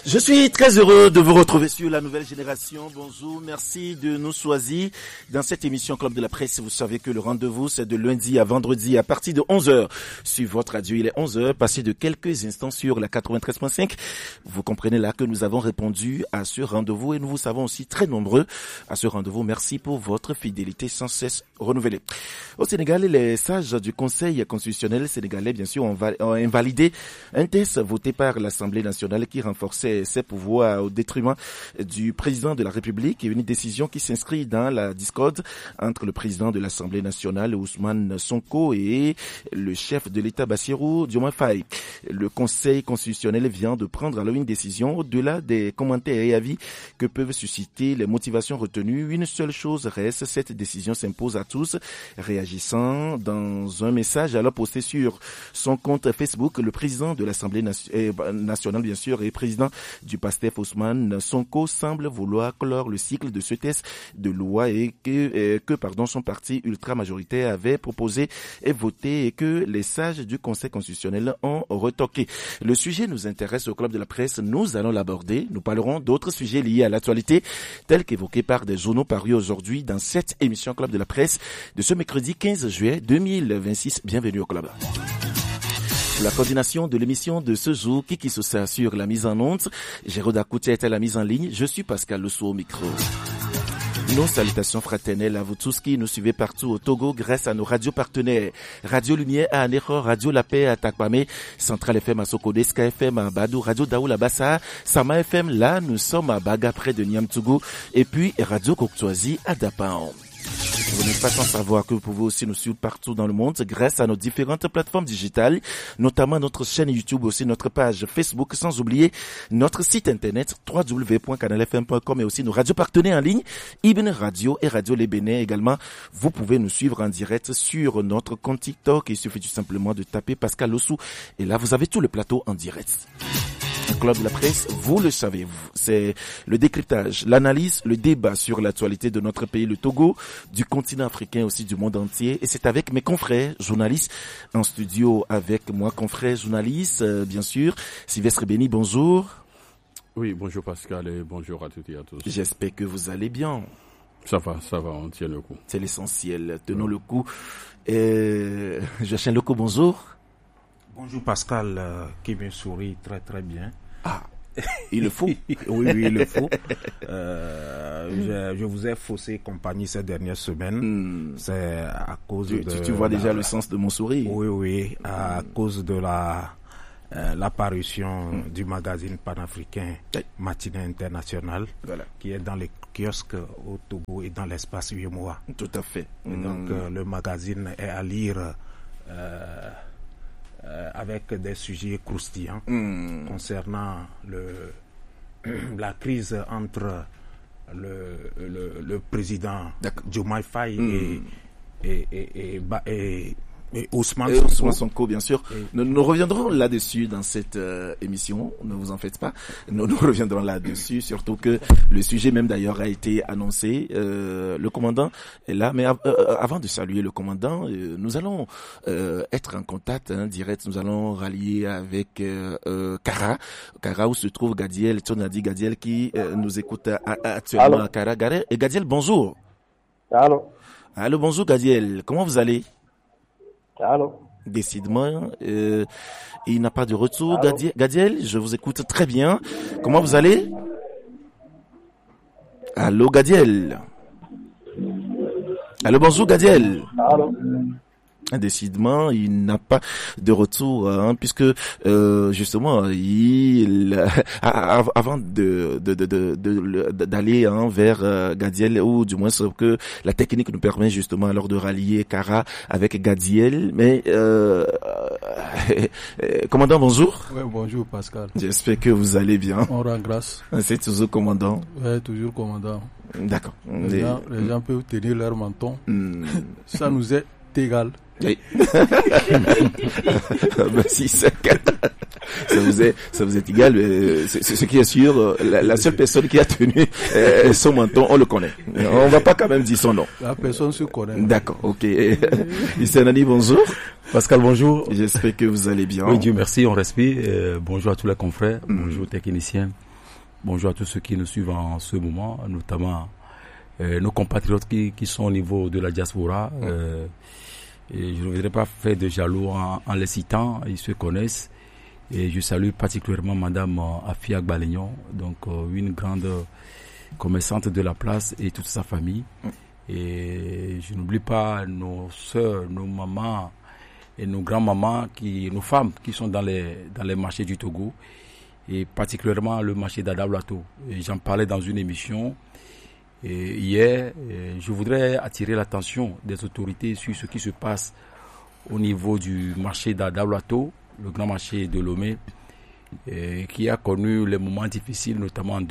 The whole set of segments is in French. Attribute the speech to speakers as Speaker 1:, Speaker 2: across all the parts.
Speaker 1: Je suis très heureux de vous retrouver sur la nouvelle génération. Bonjour, merci de nous choisir dans cette émission Club de la Presse. Vous savez que le rendez-vous, c'est de lundi à vendredi à partir de 11h. Sur votre radio, il est 11h, passé de quelques instants sur la 93.5. Vous comprenez là que nous avons répondu à ce rendez-vous et nous vous savons aussi très nombreux à ce rendez-vous. Merci pour votre fidélité sans cesse renouvelée. Au Sénégal, les sages du Conseil constitutionnel sénégalais, bien sûr, ont invalidé un texte voté par l'Assemblée nationale qui renforçait ses pouvoirs au détriment du président de la République, et une décision qui s'inscrit dans la discorde entre le président de l'Assemblée nationale, Ousmane Sonko, et le chef de l'État, Bassirou Diomaye Faye. Le Conseil constitutionnel vient de prendre alors une décision au-delà des commentaires et avis que peuvent susciter les motivations retenues. Une seule chose reste, cette décision s'impose à tous. Réagissant dans un message alors posté sur son compte Facebook, le président de l'Assemblée nationale, bien sûr, et président du PASTEF, Ousmane Sonko, semble vouloir clore le cycle de ce test de loi et que son parti ultra-majoritaire avait proposé et voté et que les sages du Conseil constitutionnel ont retoqué. Le sujet nous intéresse au Club de la Presse. Nous allons l'aborder. Nous parlerons d'autres sujets liés à l'actualité, tels qu'évoqués par des journaux parus aujourd'hui dans cette émission Club de la Presse de ce mercredi 15 juillet 2026. Bienvenue au Club. La coordination de l'émission de ce jour, Kiki Sosa sur la mise en onde, Géraud Akoutia est à la mise en ligne, je suis Pascal Losso au micro. Nos salutations fraternelles à vous tous qui nous suivez partout au Togo grâce à nos radios partenaires. Radio Lumière à Anéro, Radio La Paix à Takpamé, Central FM à Sokode, Ska FM à Badou, Radio Daoul à Bassa, Sama FM, là nous sommes à Baga près de Niamtougou, et puis Radio Coctoisie à Dapan. Vous n'êtes pas sans savoir que vous pouvez aussi nous suivre partout dans le monde grâce à nos différentes plateformes digitales, notamment notre chaîne YouTube, aussi notre page Facebook, sans oublier notre site internet www.canalfm.com et aussi nos radios partenaires en ligne, Ibn Radio et Radio Les Bénin également. Vous pouvez nous suivre en direct sur notre compte TikTok. Il suffit tout simplement de taper Pascal Lossou et là vous avez tout le plateau en direct. Club de la Presse, vous le savez, c'est le décryptage, l'analyse, le débat sur l'actualité de notre pays, le Togo, du continent africain aussi, du monde entier. Et c'est avec mes confrères journalistes en studio, avec moi, confrères journalistes, bien sûr. Sylvestre Béni, bonjour.
Speaker 2: Oui, bonjour Pascal et bonjour à toutes et à tous.
Speaker 1: J'espère que vous allez bien.
Speaker 2: Ça va, on tient le coup.
Speaker 1: C'est l'essentiel, tenons le coup. Joachim Leco, bonjour.
Speaker 3: Bonjour Pascal, qui me sourit très très bien.
Speaker 1: Ah, il le faut.
Speaker 3: Oui, il le faut. Je vous ai faussé compagnie ces dernières semaines. C'est à cause
Speaker 1: tu vois déjà le sens de mon sourire.
Speaker 3: Oui, à cause de l'apparition du magazine panafricain Matinée Internationale, qui est dans les kiosques au Togo et dans l'espace 8 mois.
Speaker 1: Tout à fait.
Speaker 3: Et donc le magazine est à lire avec des sujets croustillants concernant la crise entre le président Diomaye Faye et Ousmane
Speaker 1: Sonko, bien sûr. Nous reviendrons là-dessus dans cette émission, ne vous en faites pas. Nous reviendrons là-dessus, surtout que le sujet même d'ailleurs a été annoncé. Le commandant est là, mais avant de saluer le commandant, nous allons être en contact direct. Nous allons rallier avec Kara où se trouve Gadiel, Tonadi Gadiel qui nous écoute actuellement à Kara. Et Gadiel, bonjour. Allô, bonjour Gadiel. Comment vous allez?
Speaker 4: Allô.
Speaker 1: Décidément, il n'a pas de retour. Gadiel, je vous écoute très bien. Comment vous allez? Allô, Gadiel. Allô, bonjour, Gadiel.
Speaker 4: Allô.
Speaker 1: Décidément, il n'a pas de retour, puisque justement, avant d'aller vers Gadiel, ou du moins ce que la technique nous permet justement alors de rallier Kara avec Gadiel. Mais commandant, bonjour.
Speaker 5: Oui, bonjour Pascal.
Speaker 1: J'espère que vous allez bien.
Speaker 5: On rend grâce.
Speaker 1: C'est toujours commandant.
Speaker 5: Oui, toujours commandant.
Speaker 1: D'accord.
Speaker 5: Les gens peuvent tenir leur menton. Ça nous est égal.
Speaker 1: Oui. Si ça vous est égal, c'est ce qui est sûr. La seule personne qui a tenu son menton, on le connaît. On va pas quand même dire son nom.
Speaker 5: La personne se connaît.
Speaker 1: D'accord, ok. Nani, bonjour.
Speaker 6: Pascal, bonjour.
Speaker 1: J'espère que vous allez bien.
Speaker 6: Oui, Dieu merci, on respire. Bonjour à tous les confrères, bonjour techniciens.
Speaker 5: Bonjour à tous ceux qui nous suivent en ce moment, notamment nos compatriotes qui sont au niveau de la diaspora. Et je ne voudrais pas faire de jaloux en les citant, ils se connaissent. Et je salue particulièrement Madame Afia Gbalignon, donc une grande commerçante de la place et toute sa famille. Et je n'oublie pas nos sœurs, nos mamans et nos grands-mamans, nos femmes qui sont dans les marchés du Togo, et particulièrement le marché d'Adablato. J'en parlais dans une émission hier. Je voudrais attirer l'attention des autorités sur ce qui se passe au niveau du marché d'Adablato, le grand marché de Lomé, qui a connu les moments difficiles, notamment en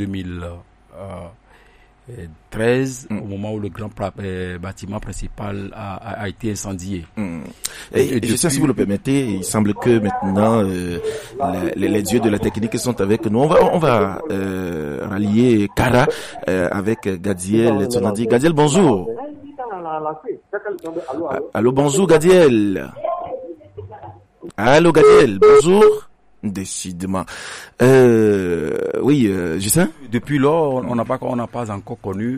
Speaker 5: 2013, au moment où le grand bâtiment principal a été incendié.
Speaker 1: Et je sais, si vous le permettez, il semble que maintenant les dieux de la technique sont avec nous. On va rallier Kara avec Gadiel. Gadiel, bonjour. Allô, bonjour Gadiel. Allô Gadiel, bonjour. Décidément. Oui, Justin.
Speaker 5: Depuis lors, on n'a pas encore connu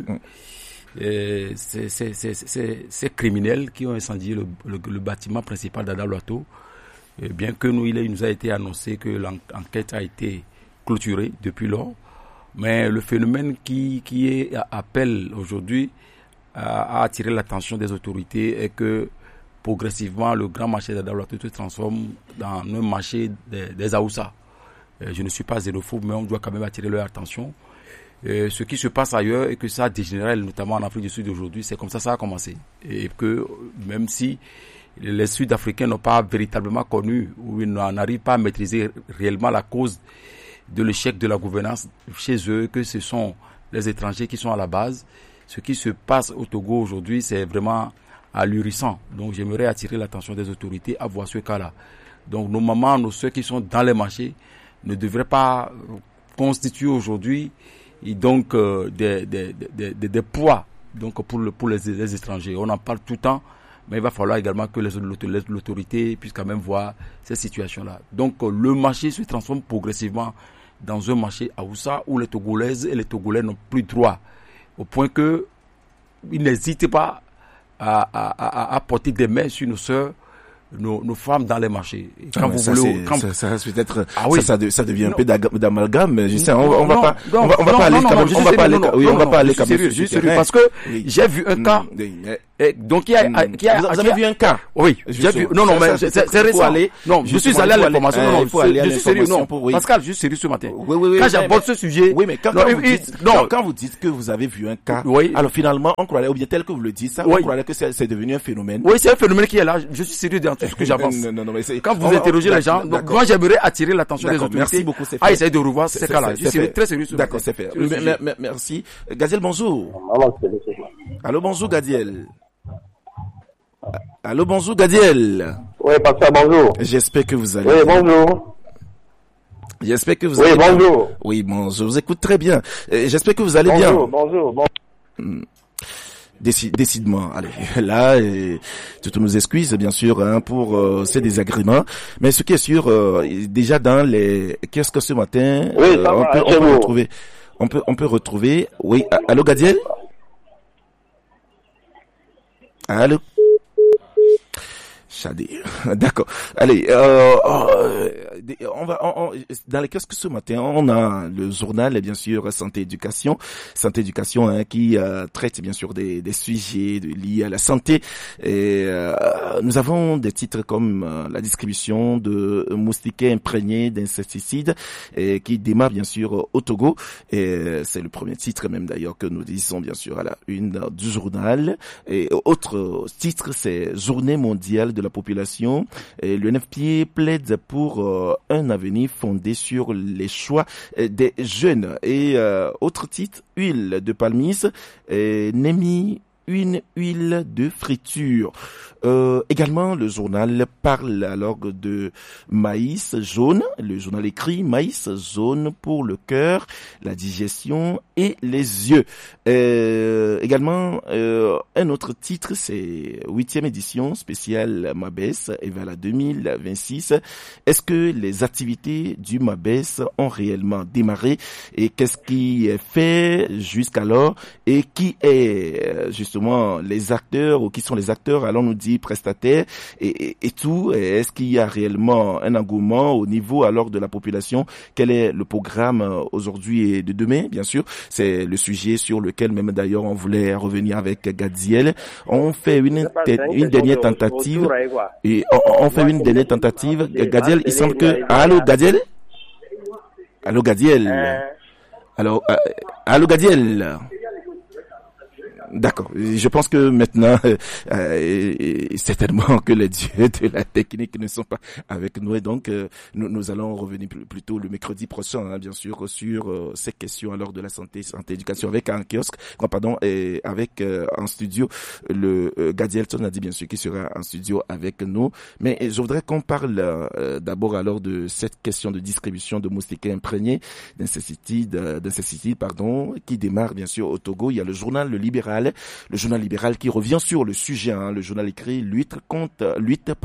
Speaker 5: ces criminels qui ont incendié le bâtiment principal d'Adablato. Bien que il nous a été annoncé que l'enquête a été clôturée depuis lors, mais le phénomène qui appelle aujourd'hui à attirer l'attention des autorités est que progressivement, le grand marché d'Adablato se transforme dans un marché des Aoussa. Je ne suis pas xénophobe, mais on doit quand même attirer leur attention. Ce qui se passe ailleurs et que ça dégénère, notamment en Afrique du Sud aujourd'hui, c'est comme ça a commencé. Et que même si les Sud-Africains n'ont pas véritablement connu ou ils n'arrivent pas à maîtriser réellement la cause de l'échec de la gouvernance chez eux, que ce sont les étrangers qui sont à la base, ce qui se passe au Togo aujourd'hui, c'est vraiment ahurissant. Donc j'aimerais attirer l'attention des autorités à voir ce cas-là. Donc nos mamans, nos soeurs qui sont dans les marchés ne devraient pas constituer aujourd'hui donc des poids donc pour les étrangers. On en parle tout le temps, mais il va falloir également que l'autorité puisse quand même voir ces situations-là. Donc le marché se transforme progressivement dans un marché Aoussa où les Togolaises et les Togolais n'ont plus droit, au point que ils n'hésitent pas à porter des mains sur nos sœurs, nos femmes dans les marchés. Et quand vous voulez,
Speaker 1: ça reste peut-être, ça devient un peu d'amalgame, mais je sais, on va pas aller comme ça.
Speaker 5: Parce que j'ai vu un cas. Donc, vous
Speaker 1: avez vu un cas?
Speaker 5: Oui, j'ai vu. Non, mais c'est récent. Non, je suis allé à l'information. Non, il faut aller à l'information. Pascal, juste sérieux ce matin.
Speaker 1: Oui.
Speaker 5: Quand j'aborde ce sujet.
Speaker 1: Oui, mais quand vous dites que vous avez vu un cas, alors finalement, on croirait, ou bien tel que vous le dites, ça, on croirait que c'est devenu un phénomène.
Speaker 5: Oui, c'est un phénomène qui est là. Je suis sérieux dans tout ce que j'avance. Quand vous interrogez les gens, donc moi j'aimerais attirer l'attention des autorités.
Speaker 1: Merci beaucoup, c'est fait.
Speaker 5: À essayer de revoir ces cas-là. Je suis très sérieux.
Speaker 1: D'accord, c'est fait. Merci. Gadiel, bonjour. Allô, bonjour, Gadiel. Allô, bonjour, Gadiel.
Speaker 4: Oui, Pascal, bonjour.
Speaker 1: J'espère que vous allez
Speaker 4: bien. Oui, bonjour.
Speaker 1: J'espère que vous allez
Speaker 4: bien. Oui, bonjour.
Speaker 1: Oui, bon, je vous écoute très bien. J'espère que vous allez bien.
Speaker 4: Bonjour.
Speaker 1: Décidément, allez, là, toutes nos excuses, bien sûr, pour ces désagréments. Mais ce qui est sûr, déjà dans les kiosques ce matin, on peut retrouver, oui, allô, Gadiel? Allô? D'accord. Allez, dans les kiosques ce matin, on a le journal, bien sûr, Santé Éducation, qui traite bien sûr des sujets liés à la santé. Et nous avons des titres comme la distribution de moustiquaires imprégnés d'insecticides, qui démarre bien sûr au Togo. Et c'est le premier titre même d'ailleurs que nous disons bien sûr à la une du journal. Et autre titre, c'est Journée mondiale de la population. Et le NFPA plaide pour un avenir fondé sur les choix des jeunes. Et autre titre, huile de palmiste, Némi une huile de friture. Également, le journal parle alors de maïs jaune. Le journal écrit maïs jaune pour le cœur, la digestion et les yeux. Également, un autre titre, c'est 8e édition spéciale MABES Evala 2026. Est-ce que les activités du MABES ont réellement démarré et qu'est-ce qui est fait jusqu'alors et qui est justement les acteurs ou qui sont les acteurs, allons-nous dire prestataires et tout. Est-ce qu'il y a réellement un engouement au niveau alors de la population? Quel est le programme aujourd'hui et de demain? Bien sûr, c'est le sujet sur lequel même d'ailleurs on voulait revenir avec Gadiel. On fait une dernière tentative et on fait une dernière tentative. Gadiel, il semble que... Allô Gadiel? Allô Gadiel? Allô Gadiel? D'accord. Je pense que maintenant, certainement que les dieux de la technique ne sont pas avec nous et donc nous allons revenir plutôt le mercredi prochain, hein, bien sûr, sur ces questions alors de la santé, éducation avec un kiosque, et avec en studio le Gadielton a dit bien sûr qu'il sera en studio avec nous. Mais je voudrais qu'on parle d'abord alors de cette question de distribution de moustiquaires imprégnés d'insecticides, qui démarre bien sûr au Togo. Il y a le journal Le Libéral qui revient sur le sujet, hein. Le journal écrit lutte contre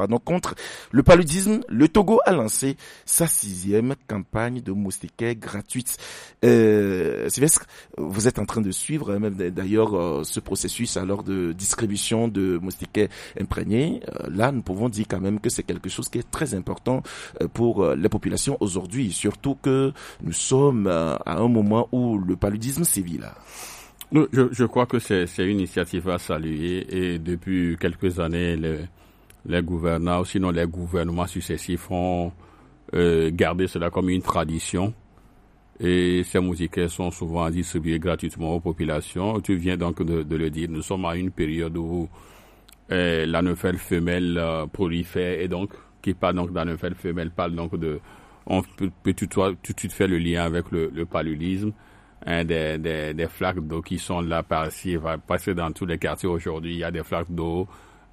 Speaker 1: le paludisme. Le Togo a lancé sa 6e campagne de moustiquaires gratuite. Sylvestre, vous êtes en train de suivre même d'ailleurs ce processus alors de distribution de moustiquaires imprégnés. Là, nous pouvons dire quand même que c'est quelque chose qui est très important pour les populations aujourd'hui, surtout que nous sommes à un moment où le paludisme sévit là.
Speaker 2: Je crois que c'est une initiative à saluer et depuis quelques années, les gouvernants, sinon les gouvernements successifs ont gardé cela comme une tradition et ces moustiquaires sont souvent distribués gratuitement aux populations. Tu viens donc de le dire, nous sommes à une période où l'anophèle femelle prolifère et donc, qui parle donc d'anophèle femelle, parle donc on peut tout de suite faire le lien avec le paludisme. Des flaques d'eau qui sont là par-ci, parce que dans tous les quartiers aujourd'hui, il y a des flaques d'eau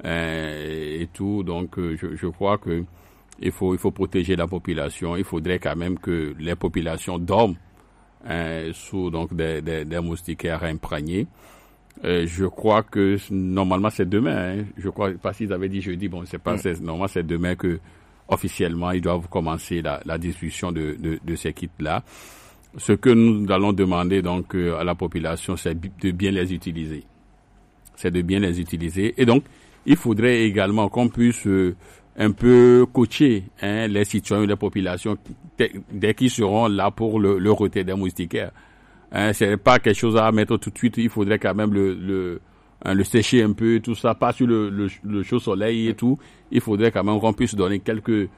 Speaker 2: et tout. Donc, je crois que il faut protéger la population. Il faudrait quand même que les populations dorment sous donc des moustiquaires imprégnés. Je crois que normalement c'est demain. Je crois parce qu'ils avaient dit jeudi. Bon, c'est pas normalement c'est demain que officiellement ils doivent commencer la distribution de ces kits-là. Ce que nous allons demander donc à la population, c'est de bien les utiliser. Et donc, il faudrait également qu'on puisse un peu coacher les citoyens, les populations dès qu'ils seront là pour le retrait des moustiquaires. C'est pas quelque chose à mettre tout de suite. Il faudrait quand même le sécher un peu, tout ça, pas sur le chaud soleil et tout. Il faudrait quand même qu'on puisse donner quelques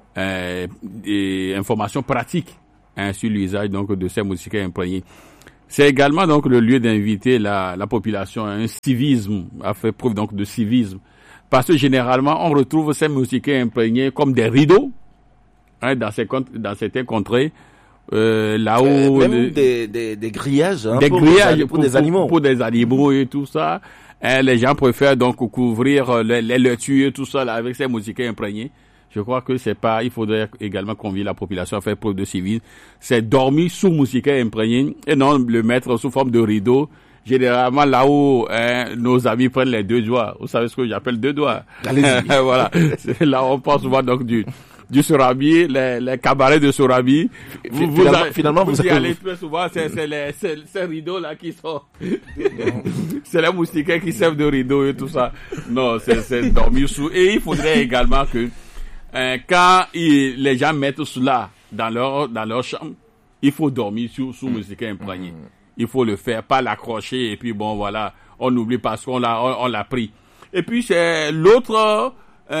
Speaker 2: informations pratiques. Sur l'usage donc de ces moustiquaires imprégnés. C'est également donc le lieu d'inviter la population à un civisme, à faire preuve donc de civisme, parce que généralement on retrouve ces moustiquaires imprégnés comme des rideaux dans certaines contrées. Là où
Speaker 1: même des grillages,
Speaker 2: pour
Speaker 1: des animaux,
Speaker 2: pour des animaux et tout ça. Les gens préfèrent donc couvrir les laitues et tout ça là avec ces moustiquaires imprégnés. Je crois que il faudrait également convier la population à faire preuve de civisme. C'est dormir sous moustiquaires imprégnés et non le mettre sous forme de rideau. Généralement, là où nos amis prennent les 2 doigts. Vous savez ce que j'appelle 2 doigts.
Speaker 1: Allez-y.
Speaker 2: Voilà. Là, on parle souvent donc du Sorabi, les cabarets de Sorabi.
Speaker 1: Finalement,
Speaker 2: vous y allez très souvent, c'est ces rideaux-là qui sont, c'est les moustiquaires qui servent de rideaux et tout ça. Non, c'est dormir sous. Et il faudrait également que, quand les gens mettent cela dans leur chambre, il faut dormir sous moustiquaires imprégnés. Il faut le faire, pas l'accrocher et puis bon voilà, on oublie parce qu'on l'a pris. Et puis c'est l'autre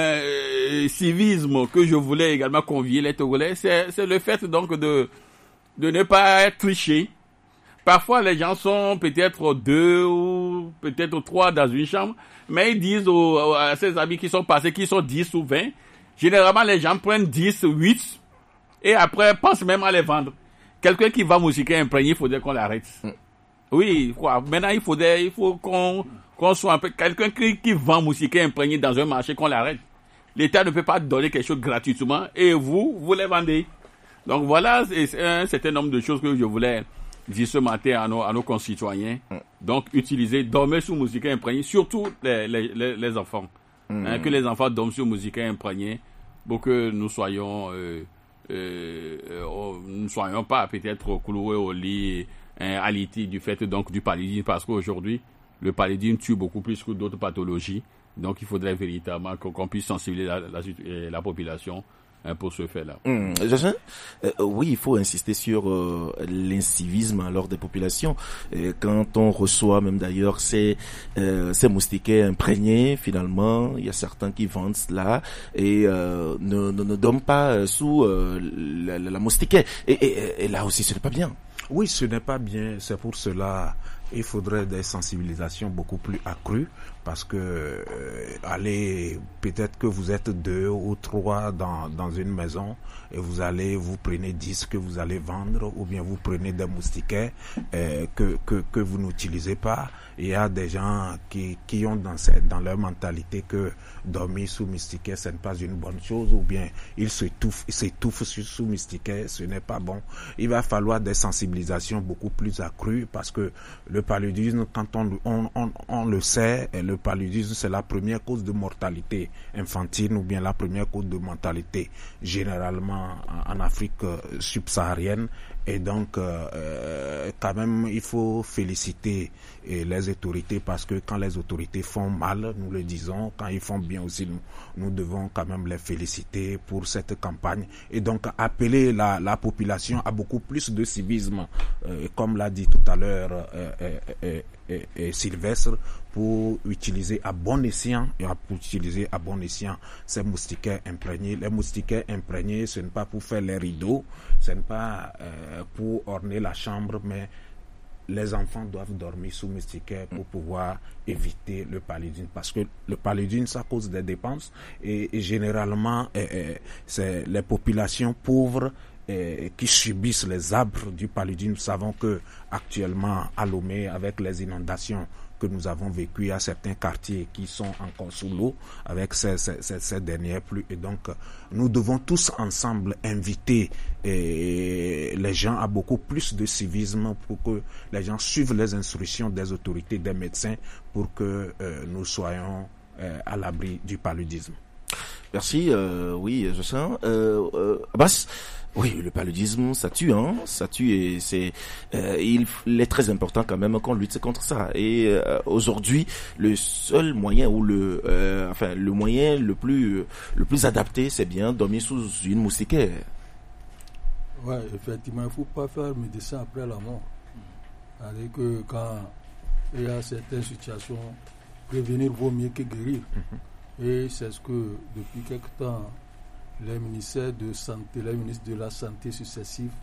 Speaker 2: civisme que je voulais également convier les Togolais, c'est le fait donc de ne pas tricher. Parfois les gens sont peut-être 2 ou peut-être 3 dans une chambre, mais ils disent à ses amis qui sont passés, qui sont 10 ou 20, généralement les gens prennent 10, 8 et après pensent même à les vendre. Quelqu'un qui va moustiquaire imprégné, il faudrait qu'on l'arrête. Oui, quoi. Maintenant, il faut qu'on qu'on soit un peu quelqu'un qui vend moustiquaires imprégnés dans un marché, qu'on l'arrête. L'État ne peut pas donner quelque chose gratuitement et vous les vendez. Donc voilà, c'est un certain nombre de choses que je voulais dire ce matin à nos concitoyens. Donc dormir sous moustiquaires imprégnés, surtout les enfants. Que les enfants dorment sur moustiquaires imprégnés pour que nous soyons ne soyons pas peut-être cloués au lit à l'IT du fait donc du paludisme, parce qu'aujourd'hui le paludisme tue beaucoup plus que d'autres pathologies. Donc il faudrait véritablement qu'on puisse sensibiliser la population pour ce fait-là.
Speaker 1: Oui, il faut insister sur l'incivisme alors des populations. Quand on reçoit même d'ailleurs ces moustiquaires imprégnés, finalement, il y a certains qui vendent cela et ne dorment pas sous la moustiquaire. Et là aussi, ce n'est pas bien.
Speaker 3: Oui, ce n'est pas bien. C'est pour cela il faudrait des sensibilisations beaucoup plus accrues, parce que peut-être que vous êtes 2 ou 3 dans une maison et vous prenez 10 que vous allez vendre, ou bien vous prenez des moustiquaires que vous n'utilisez pas. Il y a des gens qui ont dans leur mentalité que dormir sous moustiquaire ce n'est pas une bonne chose, ou bien ils s'étouffent sous moustiquaire, ce n'est pas bon. Il va falloir des sensibilisations beaucoup plus accrues, parce que le paludisme, quand on le sait, le paludisme c'est la première cause de mortalité infantile, ou bien la première cause de mortalité généralement en Afrique subsaharienne. Et donc quand même il faut féliciter les autorités, parce que quand les autorités font mal, nous le disons, quand ils font bien aussi, nous devons quand même les féliciter pour cette campagne, et donc appeler la population à beaucoup plus de civisme, comme l'a dit tout à l'heure Sylvestre, pour utiliser à bon escient ces moustiquaires imprégnés. Les moustiquaires imprégnés, ce n'est pas pour faire les rideaux, ce n'est pas pour orner la chambre, mais les enfants doivent dormir sous moustiquaires pour pouvoir éviter le paludisme, parce que le paludisme, ça cause des dépenses, et généralement c'est les populations pauvres qui subissent les abres du paludisme. Nous savons que actuellement à Lomé, avec les inondations que nous avons vécues, il y a certains quartiers qui sont encore sous l'eau avec ces dernières pluies, et donc nous devons tous ensemble inviter les gens à beaucoup plus de civisme, pour que les gens suivent les instructions des autorités, des médecins, pour que nous soyons à l'abri du paludisme.
Speaker 1: Merci, oui, je sens. Abbas, oui, le paludisme, ça tue, et il est très important quand même qu'on lutte contre ça. Et aujourd'hui, le seul moyen le moyen le plus adapté, c'est bien dormir sous une moustiquaire.
Speaker 6: Ouais, effectivement, il ne faut pas faire médecin après la mort. C'est-à-dire que quand il y a certaines situations, prévenir vaut mieux que guérir. Et c'est ce que depuis quelque temps les ministères de santé, les ministres de la santé successifs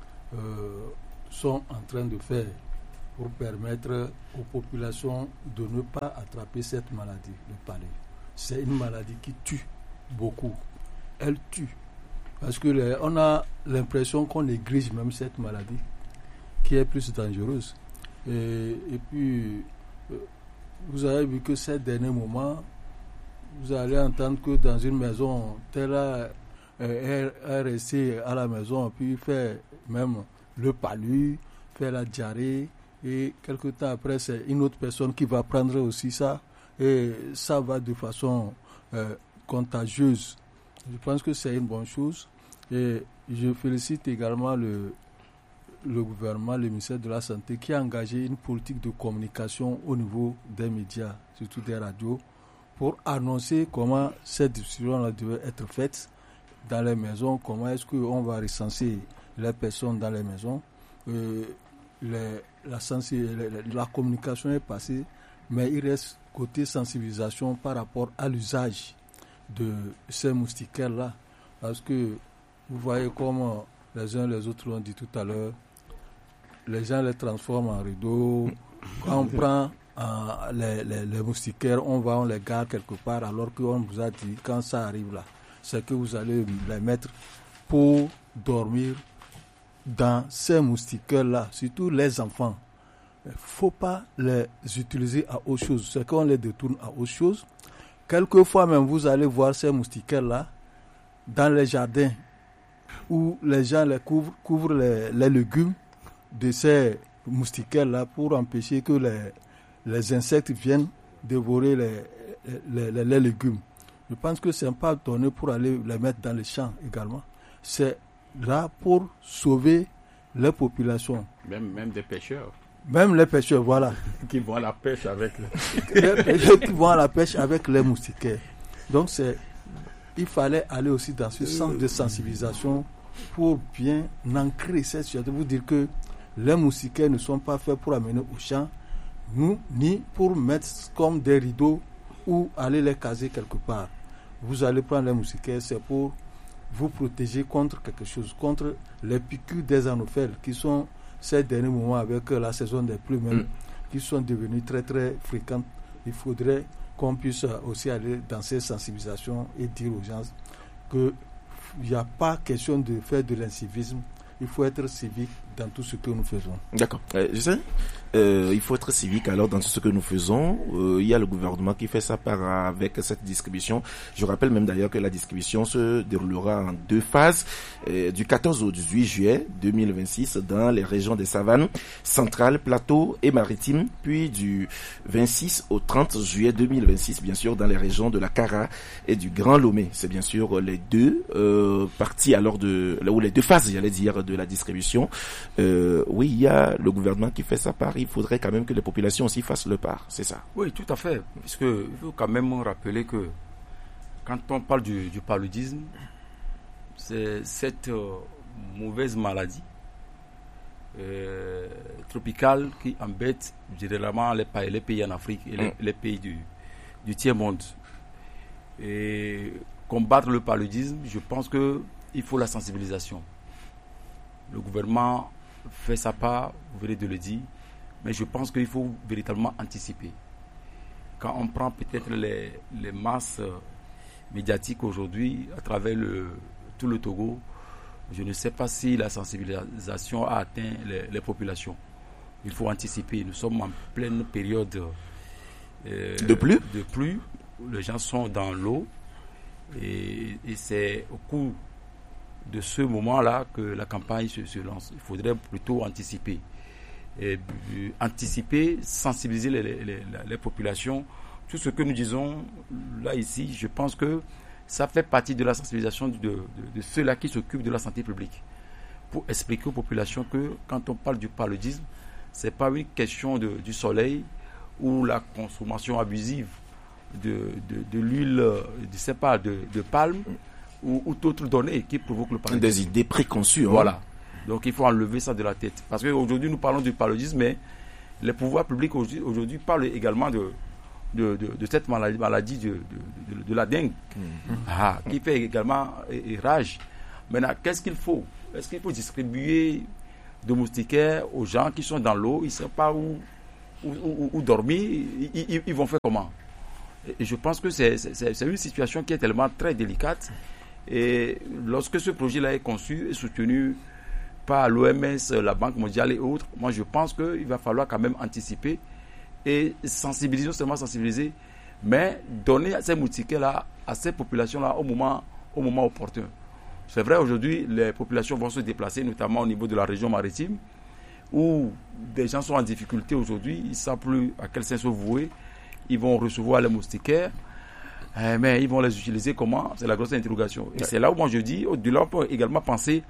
Speaker 6: sont en train de faire pour permettre aux populations de ne pas attraper cette maladie, le paludisme. C'est une maladie qui tue beaucoup. Elle tue. Parce que on a l'impression qu'on néglige même cette maladie, qui est plus dangereuse. Et puis, vous avez vu que ces derniers moments, vous allez entendre que dans une maison, tel est resté à la maison, puis fait même le palu, fait la diarrhée, et quelque temps après, c'est une autre personne qui va prendre aussi ça, et ça va de façon contagieuse. Je pense que c'est une bonne chose, et je félicite également le gouvernement, le ministère de la Santé, qui a engagé une politique de communication au niveau des médias, surtout des radios, pour annoncer comment cette diffusion devait être faite dans les maisons, comment est-ce qu'on va recenser les personnes dans les maisons. La communication est passée, mais il reste côté sensibilisation par rapport à l'usage de ces moustiquaires-là. Parce que vous voyez comment les uns les autres l'ont dit tout à l'heure, les gens les transforment en rideaux. Quand on prend les moustiquaires, on les garde quelque part, alors qu'on vous a dit, quand ça arrive là, c'est que vous allez les mettre pour dormir dans ces moustiquaires-là, surtout les enfants. Il ne faut pas les utiliser à autre chose. C'est qu'on les détourne à autre chose. Quelquefois même, vous allez voir ces moustiquaires-là dans les jardins où les gens les couvrent les légumes de ces moustiquaires-là pour empêcher que les insectes viennent dévorer les légumes. Je pense que ce n'est pas donné pour aller les mettre dans les champs également. C'est là pour sauver les populations.
Speaker 2: Même des pêcheurs.
Speaker 6: Même les pêcheurs, voilà.
Speaker 2: Qui vont à la pêche avec
Speaker 6: Les pêcheurs qui vont à la pêche avec les moustiquaires. Donc il fallait aller aussi dans ce sens de sensibilisation pour bien ancrer cette situation. Vous dire que les moustiquaires ne sont pas faits pour amener au champ, ni pour mettre comme des rideaux ou aller les caser quelque part. Vous allez prendre les moustiquaires, c'est pour vous protéger contre quelque chose, contre les piqûres des anophèles qui sont ces derniers moments avec la saison des pluies même, qui sont devenues très très fréquentes. Il faudrait qu'on puisse aussi aller dans ces sensibilisations et dire aux gens qu'il n'y a pas question de faire de l'incivisme. Il faut être civique dans tout ce que nous faisons.
Speaker 1: D'accord. Je sais, il faut être civique alors dans tout ce que nous faisons. Il y a le gouvernement qui fait sa part avec cette distribution. Je rappelle même d'ailleurs que la distribution se déroulera en 2 phases, du 14 au 18 juillet 2026 dans les régions des savanes centrales, plateaux et maritimes, puis du 26 au 30 juillet 2026 bien sûr dans les régions de la Kara et du Grand Lomé. C'est bien sûr les deux parties alors ou les 2 phases, j'allais dire, de la distribution. Oui, il y a le gouvernement qui fait sa part. Il faudrait quand même que les populations aussi fassent leur part, c'est ça?
Speaker 5: Oui, tout à fait. Parce que il faut quand même rappeler que quand on parle du paludisme, c'est cette mauvaise maladie tropicale qui embête généralement les pays en Afrique et les pays du tiers-monde. Et combattre le paludisme, je pense qu'il faut la sensibilisation. Le gouvernement fait sa part, vous venez de le dire, mais je pense qu'il faut véritablement anticiper. Quand on prend peut-être les masses médiatiques aujourd'hui à travers tout le Togo, je ne sais pas si la sensibilisation a atteint les populations. Il faut anticiper. Nous sommes en pleine période
Speaker 1: de
Speaker 5: pluie. Les gens sont dans l'eau et c'est au cours de ce moment-là que la campagne se lance. Il faudrait plutôt anticiper. Anticiper, sensibiliser les populations. Tout ce que nous disons là, ici, je pense que ça fait partie de la sensibilisation de ceux-là qui s'occupent de la santé publique. Pour expliquer aux populations que quand on parle du paludisme, ce n'est pas une question du soleil ou la consommation abusive de l'huile, de palme, ou d'autres données qui provoquent le paludisme.
Speaker 1: Des idées préconçues.
Speaker 5: Voilà. Donc il faut enlever ça de la tête. Parce qu'aujourd'hui, nous parlons du paludisme, mais les pouvoirs publics aujourd'hui parlent également de cette maladie de la dengue, qui fait également rage. Maintenant, qu'est-ce qu'il faut? Est-ce qu'il faut distribuer de moustiquaires aux gens qui sont dans l'eau? Ils ne savent pas où dormir. Ils vont faire comment? Et je pense que c'est une situation qui est tellement très délicate. Et lorsque ce projet-là est conçu et soutenu par l'OMS, la Banque mondiale et autres, moi je pense qu'il va falloir quand même anticiper et sensibiliser, non seulement sensibiliser, mais donner ces moustiquaires-là à ces populations-là au moment opportun. C'est vrai, aujourd'hui, les populations vont se déplacer, notamment au niveau de la région maritime, où des gens sont en difficulté aujourd'hui, ils ne savent plus à quel sens se vouer, ils vont recevoir les moustiquaires, mais ils vont les utiliser comment? C'est la grosse interrogation. Et c'est là où moi je dis, au-delà, on peut également penser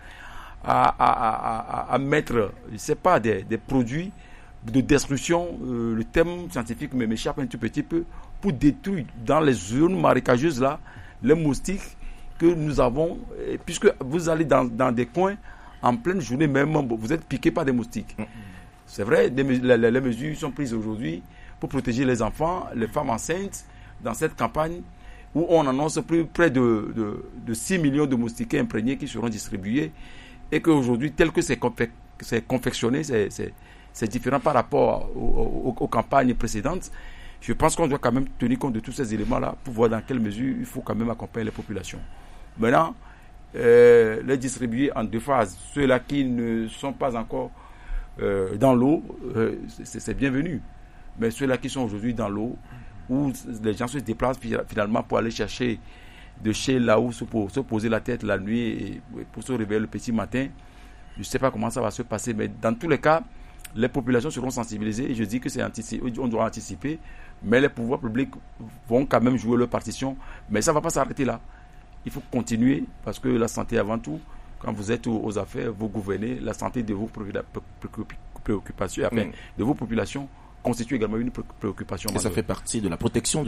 Speaker 5: à mettre, je ne sais pas, des produits de destruction, le thème scientifique m'échappe un tout petit peu, pour détruire dans les zones marécageuses là, les moustiques que nous avons, puisque vous allez dans des coins, en pleine journée même, vous êtes piqué par des moustiques. C'est vrai, les mesures sont prises aujourd'hui pour protéger les enfants, les femmes enceintes, dans cette campagne où on annonce près de 6 millions de moustiquaires imprégnés qui seront distribués, et qu'aujourd'hui, tel que c'est confectionné, c'est différent par rapport aux campagnes précédentes. Je pense qu'on doit quand même tenir compte de tous ces éléments-là pour voir dans quelle mesure il faut quand même accompagner les populations. Maintenant, les distribuer en 2 phases. Ceux-là qui ne sont pas encore dans l'eau, c'est bienvenu. Mais ceux-là qui sont aujourd'hui dans l'eau, où les gens se déplacent finalement pour aller chercher de chez là-haut, se poser la tête la nuit et pour se réveiller le petit matin, je ne sais pas comment ça va se passer, mais dans tous les cas, les populations seront sensibilisées et je dis que on doit anticiper, mais les pouvoirs publics vont quand même jouer leur partition, mais ça ne va pas s'arrêter là. Il faut continuer parce que la santé avant tout, quand vous êtes aux affaires, vous gouvernez, la santé de vos préoccupations, de vos populations constitue également une préoccupation.
Speaker 1: Et ça fait partie de la protection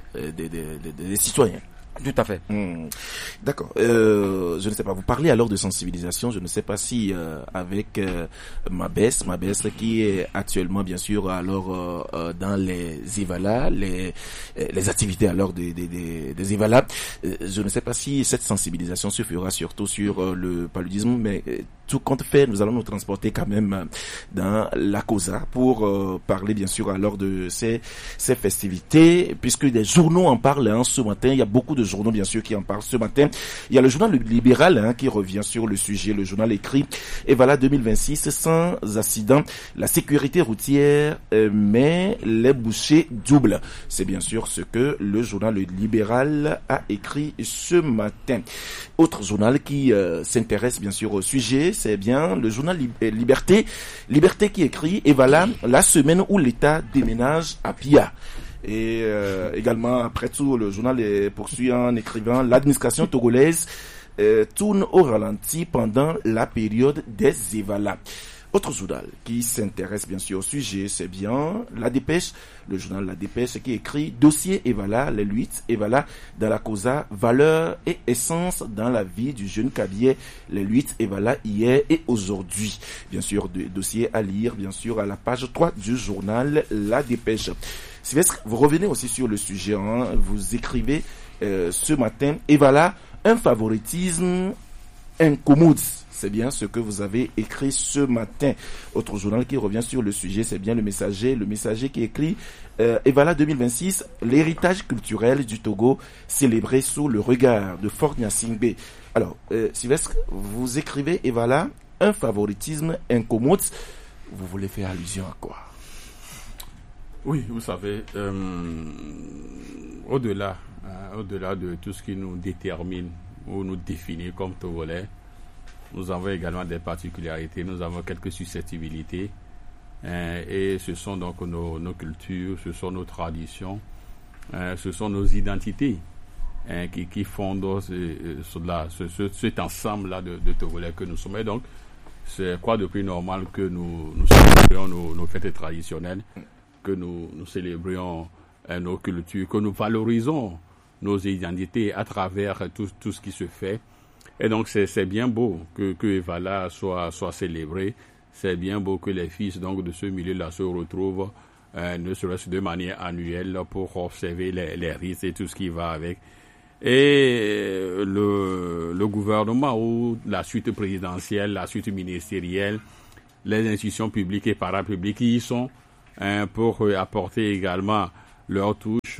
Speaker 1: des citoyens.
Speaker 5: Tout à fait.
Speaker 1: D'accord. Je ne sais pas, vous parlez alors de sensibilisation, je ne sais pas si avec Mabès qui est actuellement bien sûr alors dans les EVALA, les activités alors des EVALA, je ne sais pas si cette sensibilisation se fera surtout sur le paludisme, mais tout compte fait, nous allons nous transporter quand même dans la COSA pour parler bien sûr alors de ces festivités, puisque des journaux en parlent ce matin, il y a beaucoup de journaux bien sûr qui en parlent ce matin. Il y a le journal Libéral qui revient sur le sujet. Le journal écrit et voilà 2026 sans accident, la sécurité routière mais les bouchées doublent. C'est bien sûr ce que le journal Libéral a écrit ce matin. Autre journal qui s'intéresse bien sûr au sujet, c'est bien le journal Liberté qui écrit et voilà la semaine où l'État déménage à Pia. Et également, après tout, le journal poursuit en écrivant « L'administration togolaise tourne au ralenti pendant la période des EVALA ». Autre journal qui s'intéresse bien sûr au sujet, c'est bien La Dépêche, le journal La Dépêche qui écrit « Dossier EVALA, les 8 EVALA dans la COSA, valeur et essence dans la vie du jeune Kabyé, les 8 EVALA hier et aujourd'hui ». Bien sûr, dossier à lire, bien sûr, à la page 3 du journal La Dépêche. Sylvestre, vous revenez aussi sur le sujet, vous écrivez ce matin, et voilà, un favoritisme incommode. C'est bien ce que vous avez écrit ce matin. Autre journal qui revient sur le sujet, c'est bien le Messager qui écrit et voilà 2026, l'héritage culturel du Togo célébré sous le regard de Fort Gnassingbé. Alors, Sylvestre, vous écrivez et voilà, un favoritisme incommode. Vous voulez faire allusion à quoi?
Speaker 2: Oui, vous savez, au-delà de tout ce qui nous détermine ou nous définit comme Togolais, nous avons également des particularités, nous avons quelques susceptibilités, et ce sont donc nos cultures, ce sont nos traditions, ce sont nos identités qui fondent cet ensemble-là de Togolais que nous sommes. Et donc, c'est quoi de plus normal que nous célébrions nos fêtes traditionnelles, que nous célébrions nos cultures, que nous valorisons nos identités à travers tout ce qui se fait. Et donc c'est bien beau que EVALA soit célébré, c'est bien beau que les fils donc de ce milieu-là se retrouvent, ne serait-ce de manière annuelle pour observer les rites et tout ce qui va avec. Et le gouvernement ou la suite présidentielle, la suite ministérielle, les institutions publiques et parapubliques qui y sont, pour apporter également leur touche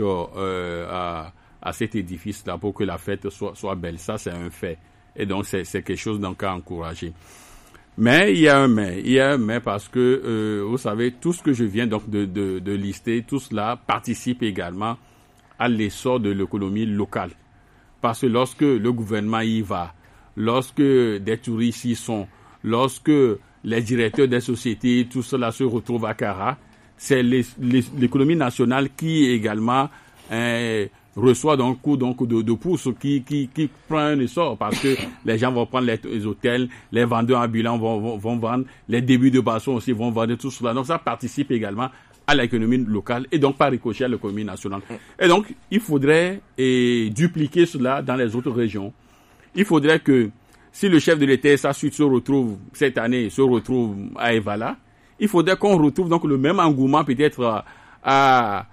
Speaker 2: à cet édifice-là pour que la fête soit belle. Ça, c'est un fait. Et donc, c'est quelque chose donc à encourager. Mais il y a un mais parce que, vous savez, tout ce que je viens donc de lister, tout cela participe également à l'essor de l'économie locale. Parce que lorsque le gouvernement y va, lorsque des touristes y sont, lorsque les directeurs des sociétés, tout cela se retrouve à Kara, c'est l'économie nationale qui également reçoit donc coup de pouce qui prend un essor parce que les gens vont prendre les hôtels, les vendeurs ambulants vont vendre, les débits de boissons aussi vont vendre tout cela. Donc ça participe également à l'économie locale et donc par ricochet à l'économie nationale. Et donc il faudrait dupliquer cela dans les autres régions. Il faudrait que si le chef de l'État sa suite cette année se retrouve à EVALA, il faudrait qu'on retrouve donc le même engouement peut-être à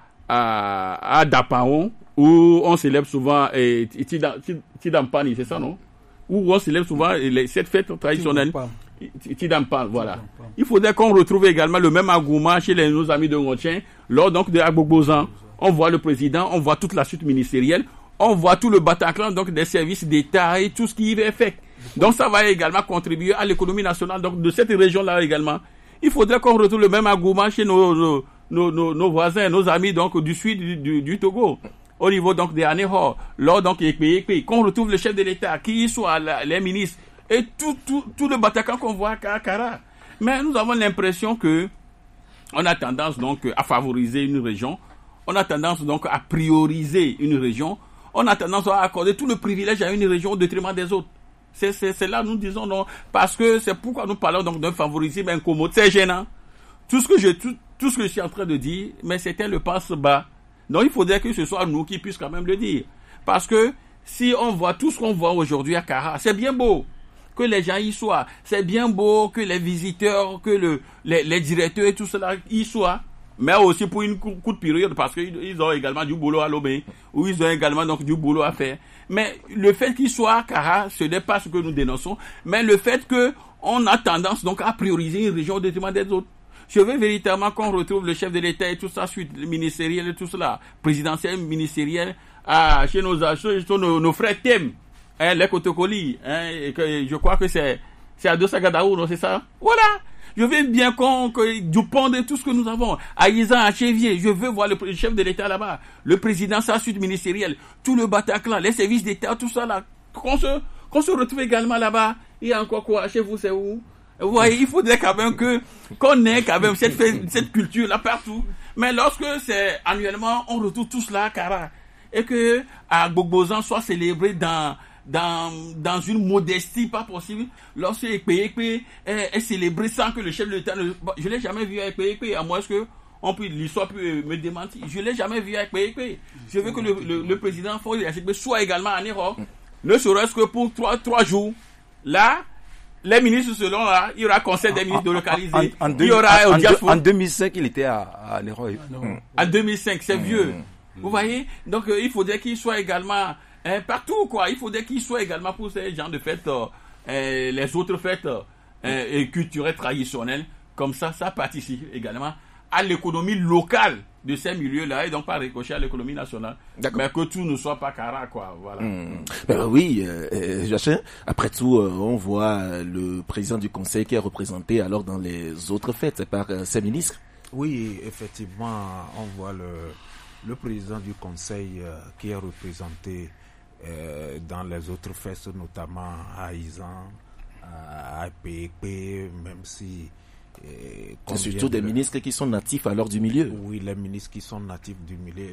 Speaker 2: Dapaon, où on célèbre souvent Tidampani, c'est ça, non? Où on célèbre souvent cette fête traditionnelle. Tidampani, voilà. Il faudrait qu'on retrouve également le même engouement chez nos amis de Ngotchen, lors donc de Agbogbozan. On voit le président, on voit toute la suite ministérielle, on voit tout le Bataclan donc des services d'État et tout ce qui y est fait. Donc ça va également contribuer à l'économie nationale donc de cette région-là également. il faudrait qu'on retrouve le même engouement chez nos voisins, nos amis donc du sud du Togo. Au niveau donc des Anéhor, lors donc qu'on retrouve le chef de l'État, qui soit les ministres et tout le Bataclan qu'on voit à Kara. Mais nous avons l'impression que on a tendance donc à favoriser une région, on a tendance donc à prioriser une région, on a tendance à accorder tout le privilège à une région au détriment des autres. C'est là nous disons non, parce que c'est pourquoi nous parlons donc d'un favoritisme incommode. C'est gênant. Tout ce que je suis en train de dire, mais c'était le passe-bas. Donc il faudrait que ce soit nous qui puissions quand même le dire. Parce que si on voit tout ce qu'on voit aujourd'hui à Kara, c'est bien beau que les gens y soient. C'est bien beau que les visiteurs, que les directeurs et tout cela y soient. Mais aussi pour une courte période, parce qu'ils ont également du boulot à l'obéir, ou ils ont également donc du boulot à faire. Mais le fait qu'ils soient à Kara, ce n'est pas ce que nous dénonçons, mais le fait qu'on a tendance donc à prioriser une région au détriment des autres. Je veux véritablement qu'on retrouve le chef de l'État et tout ça, suite ministériel et tout cela, présidentiel, ministériel, chez nos frères Thème, les Kotokoli, je crois que c'est à Dosagadaou, non, c'est ça? Voilà! Je veux bien du pont de tout ce que nous avons. À Izan, à Chevier, je veux voir le chef de l'État là-bas, le président, sa suite ministérielle, tout le Bataclan, les services d'État, tout ça là, qu'on se retrouve également là-bas. Il y a encore quoi? Chez vous, c'est où? Vous voyez, il faudrait quand même qu'on ait quand même cette culture là partout. Mais lorsque c'est annuellement, on retrouve tout cela à Kara. Et que à Bogbozan soit célébré dans une modestie pas possible, lorsque Ekpe est célébré sans que le chef de l'État je l'ai jamais vu à Ekpe, à moins que l'histoire peut me démentir. Je l'ai jamais vu à Ekpe. Je veux que le président soit également en Europe, ne serait-ce que pour 3 jours. Là, les ministres selon là, il y aura conseil des ministres localisés.
Speaker 5: En 2005, il était à Nairobi.
Speaker 2: En 2005, c'est vieux. Vous voyez? Donc, il faudrait qu'il soit également partout, quoi. Il faudrait qu'il soit également pour ces genres de fêtes, les autres fêtes culturelles traditionnelles. Comme ça participe également à l'économie locale de ces milieux-là et donc pas ricochet à l'économie nationale. D'accord. Mais que tout ne soit pas Kara, quoi. Voilà.
Speaker 1: Oui, Jachin, après tout, on voit le président du conseil qui est représenté alors dans les autres fêtes par ses ministres.
Speaker 3: Oui, effectivement, on voit le président du conseil qui est représenté dans les autres fêtes, notamment à Izan, à PEP, même si...
Speaker 1: C'est surtout des ministres qui sont natifs alors du milieu.
Speaker 3: Oui, les ministres qui sont natifs du milieu.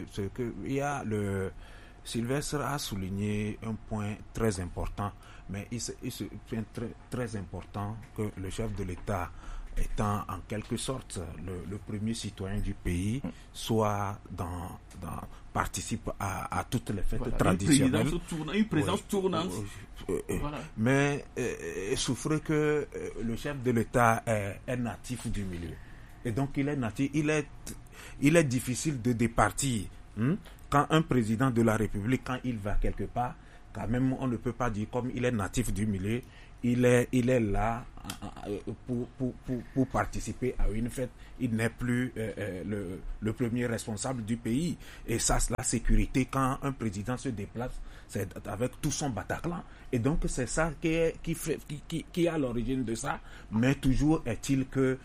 Speaker 3: Sylvestre a souligné un point très important, mais il c'est très important que le chef de l'État, étant en quelque sorte le premier citoyen du pays, soit participe à toutes les fêtes traditionnelles.
Speaker 2: Une présence tournante.
Speaker 3: Voilà. Mais souffrez que le chef de l'État est natif du milieu. Et donc il est natif, il est difficile de départir. Quand un président de la République, quand il va quelque part, quand même on ne peut pas dire comme il est natif du milieu, il est là pour participer à une fête. Il n'est plus le premier responsable du pays. Et ça, la sécurité, quand un président se déplace, c'est avec tout son Bataclan. Et donc, c'est ça qui est à l'origine de ça. Mais toujours est-il que,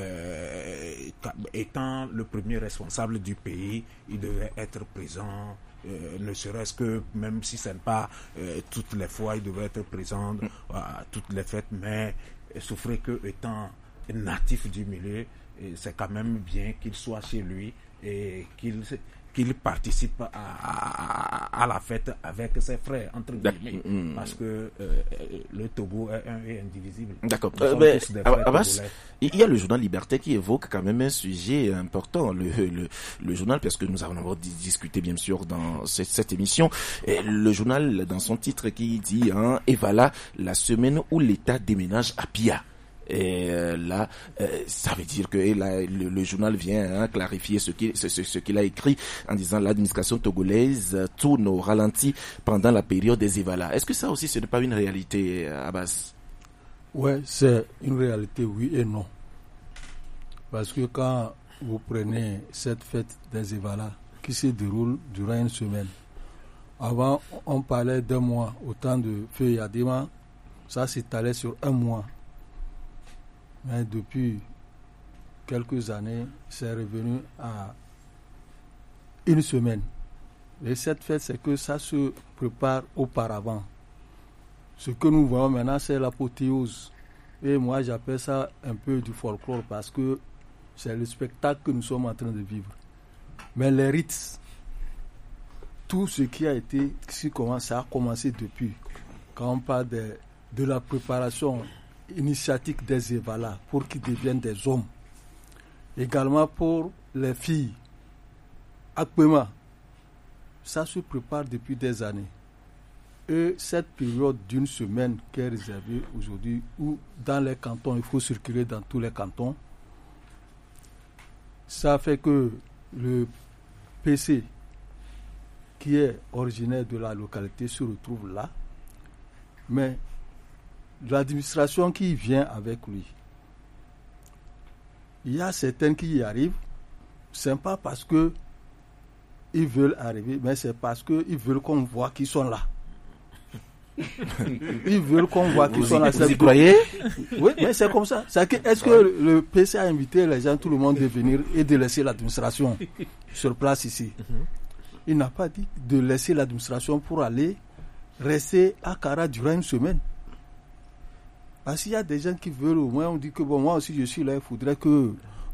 Speaker 3: étant le premier responsable du pays, il devait être présent. Ne serait-ce que, même si ce n'est pas toutes les fois, il devrait être présent à toutes les fêtes, mais souffrez que, étant natif du milieu, c'est quand même bien qu'il soit chez lui et qu'il participe à la fête avec ses frères, entre guillemets, parce que le Togo est un et indivisible.
Speaker 1: D'accord. Abbas, il y a le journal Liberté qui évoque quand même un sujet important, le journal, parce que nous avons discuté bien sûr dans cette émission, et le journal dans son titre qui dit et voilà la semaine où l'État déménage à Pia. Et là, ça veut dire que là, le journal vient clarifier ce qu'il a écrit en disant l'administration togolaise tourne au ralenti pendant la période des Evala. Est-ce que ça aussi, ce n'est pas une réalité, Abbas?
Speaker 6: Ouais, c'est une réalité, oui et non. Parce que quand vous prenez cette fête des Evala qui se déroule durant une semaine, avant, on parlait d'un mois, au temps de Feu Yadema, ça s'étalait sur un mois. Mais depuis quelques années, c'est revenu à une semaine. Et cette fête, c'est que ça se prépare auparavant. Ce que nous voyons maintenant, c'est l'apothéose. Et moi, j'appelle ça un peu du folklore parce que c'est le spectacle que nous sommes en train de vivre. Mais les rites, tout ce qui a été, ça a commencé depuis. Quand on parle de la préparation initiatique des Évalas pour qu'ils deviennent des hommes. Également pour les filles. Akpema, ça se prépare depuis des années. Et cette période d'une semaine qui est réservée aujourd'hui, où dans les cantons, il faut circuler dans tous les cantons, ça fait que le PC, qui est originaire de la localité, se retrouve là. Mais l'administration qui vient avec lui, il y a certaines qui y arrivent, c'est pas parce que ils veulent arriver, mais c'est parce qu'ils veulent qu'on voit qu'ils sont là. Ils veulent qu'on voit qu'ils sont là.
Speaker 1: Vous y croyez?
Speaker 6: Oui, mais c'est comme ça. Est-ce que le PC a invité les gens, tout le monde, de venir et de laisser l'administration sur place ici? Il n'a pas dit de laisser l'administration pour aller rester à Kara durant une semaine. Parce qu'il y a des gens qui veulent, au moins on dit que bon, moi aussi je suis là, il faudrait que